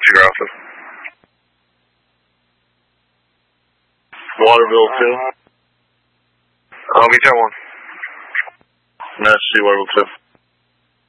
Cedar Rapids. Waterville 2. VTR 1. Mass C, Waterville 2.